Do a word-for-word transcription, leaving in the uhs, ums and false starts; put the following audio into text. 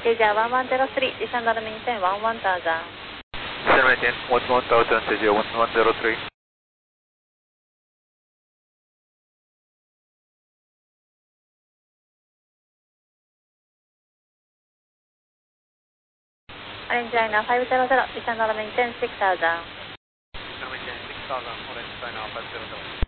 Asia one one zero three, descend and maintain one one thousand. Descend and maintain one one thousand, Asia one one zero three. Orange China five zero zero, descend and maintain six thousand. Descend and maintain six thousand, Orange China five zero zero.